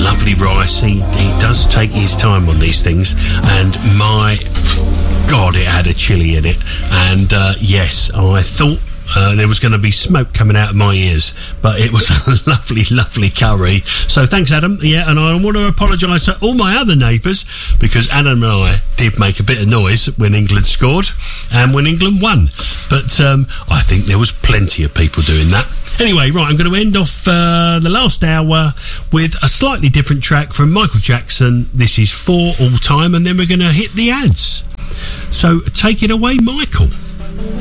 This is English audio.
lovely rice. He does take his time on these things, and my God, it had a chili in it. And yes, I thought there was going to be smoke coming out of my ears, but it was a lovely, lovely curry. So thanks, Adam. Yeah, and I want to apologise to all my other neighbours, because Adam and I did make a bit of noise when England scored and when England won. But I think there was plenty of people doing that. Anyway, right, I'm going to end off the last hour with a slightly different track from Michael Jackson. This is For All Time, and then we're going to hit the ads. So take it away, Michael.